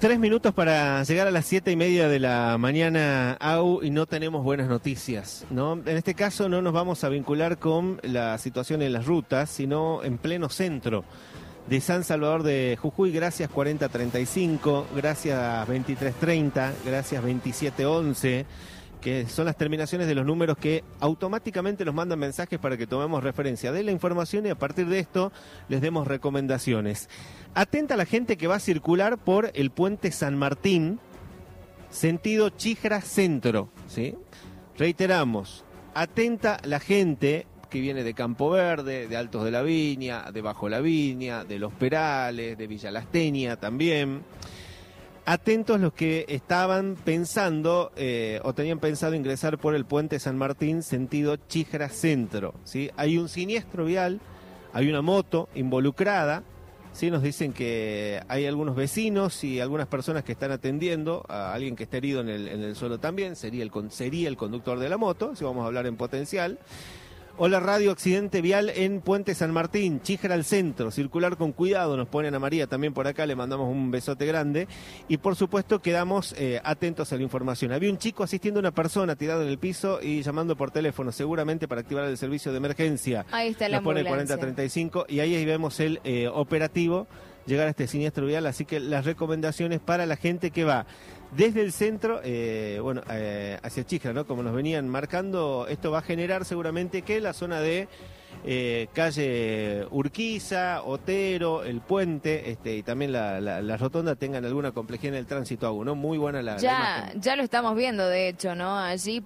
3 minutos para llegar a las 7:30 de la mañana, y no tenemos buenas noticias, ¿no? En este caso no nos vamos a vincular con la situación en las rutas, sino en pleno centro de San Salvador de Jujuy. Gracias 4035, gracias 2330, gracias 2711, que son las terminaciones de los números que automáticamente nos mandan mensajes para que tomemos referencia de la información y a partir de esto les demos recomendaciones. Atenta a la gente que va a circular por el puente San Martín, sentido Chijra Centro, ¿sí? Reiteramos, atenta la gente que viene de Campo Verde, de Altos de la Viña, de Bajo la Viña, de Los Perales, de Villa Lasteña también. Atentos los que estaban pensando o tenían pensado ingresar por el puente San Martín sentido Chijra Centro, ¿sí? Hay un siniestro vial, hay una moto involucrada, ¿sí? Nos dicen que hay algunos vecinos y algunas personas que están atendiendo a alguien que está herido en el suelo también, sería el conductor de la moto, si vamos a hablar en potencial. Hola Radio, accidente vial en Puente San Martín, Chijra al centro, circular con cuidado, nos pone Ana María también por acá, le mandamos un besote grande y por supuesto quedamos atentos a la información. Había un chico asistiendo a una persona tirado en el piso y llamando por teléfono, seguramente para activar el servicio de emergencia. Ahí está la nos pone ambulancia. 4035 y ahí vemos el operativo llegar a este siniestro vial, así que las recomendaciones para la gente que va desde el centro, hacia Chijra, ¿no? Como nos venían marcando, esto va a generar seguramente que la zona de calle Urquiza, Otero, el puente, y también la rotonda tengan alguna complejidad en el tránsito, ¿no? Muy buena la imagen. Ya lo estamos viendo, de hecho, ¿no? Allí